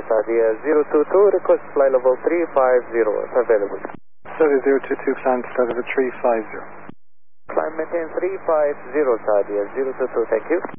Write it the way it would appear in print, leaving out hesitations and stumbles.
Sadia 022, request fly level 350, available. Sadia 022, climb to flight level 350. Climb maintain 350, Sadia 022, thank you.